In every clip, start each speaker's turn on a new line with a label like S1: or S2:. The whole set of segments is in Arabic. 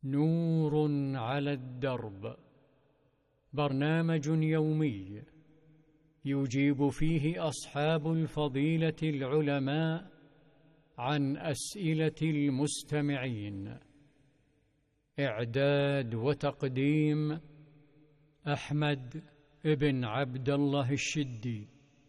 S1: نور على الدرب، برنامج يومي يجيب فيه أصحاب الفضيلة العلماء عن أسئلة المستمعين. إعداد وتقديم أحمد بن عبد الله الشدي.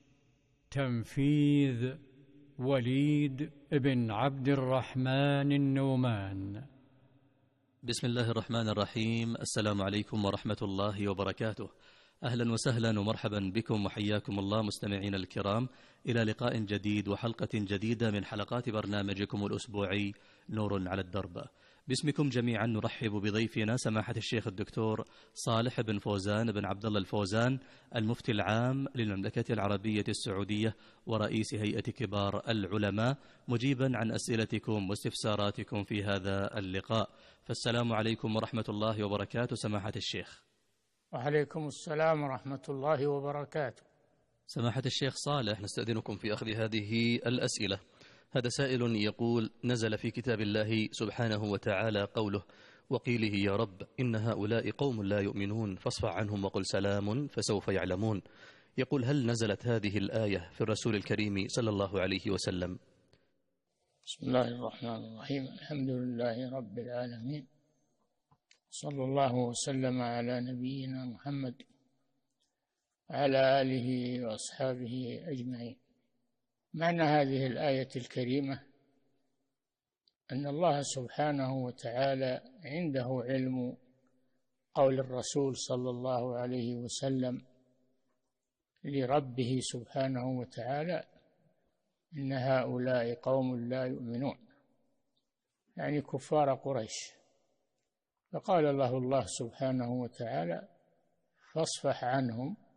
S1: تنفيذ وليد بن عبد الرحمن النومان.
S2: بسم الله الرحمن الرحيم. السلام عليكم ورحمة الله وبركاته. أهلا وسهلا ومرحبا بكم وحياكم الله مستمعين الكرام إلى لقاء جديد وحلقة جديدة من حلقات برنامجكم الأسبوعي نور على الدرب. باسمكم جميعا نرحب بضيفنا سماحة الشيخ الدكتور صالح بن فوزان بن عبد الله الفوزان، المفتي العام للمملكة العربية السعودية ورئيس هيئة كبار العلماء، مجيبا عن أسئلتكم واستفساراتكم في هذا اللقاء. فالسلام عليكم ورحمة الله وبركاته سماحة الشيخ.
S3: وعليكم السلام ورحمة الله وبركاته.
S2: سماحة الشيخ صالح، نستأذنكم في أخذ هذه الأسئلة. هذا سائل يقول: نزل في كتاب الله سبحانه وتعالى قوله: وقيله يا رب إن هؤلاء قوم لا يؤمنون فاصفح عنهم وقل سلام فسوف يعلمون. يقول: هل نزلت هذه الآية في الرسول الكريم صلى الله عليه وسلم؟
S3: بسم الله الرحمن الرحيم. الحمد لله رب العالمين، صلى الله وسلم على نبينا محمد وعلى آله وأصحابه أجمعين. معنى هذه الآية الكريمة أن الله سبحانه وتعالى عنده علم قول الرسول صلى الله عليه وسلم لربه سبحانه وتعالى: إن هؤلاء قوم لا يؤمنون، يعني كفار قريش. فقال له الله سبحانه وتعالى: فاصفح عنهم